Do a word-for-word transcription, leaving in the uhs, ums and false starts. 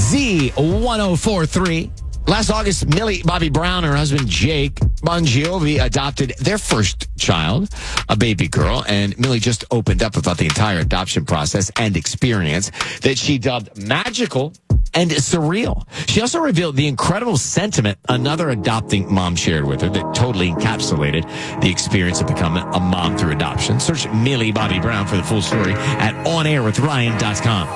Z ten forty-three. Last August, Millie Bobby Brown and her husband Jake Bon Jovi adopted their first child, a baby girl, and Millie just opened up about the entire adoption process and experience that she dubbed magical and surreal. She also revealed the incredible sentiment another adopting mom shared with her that totally encapsulated the experience of becoming a mom through adoption. Search Millie Bobby Brown for the full story at on air with ryan dot com.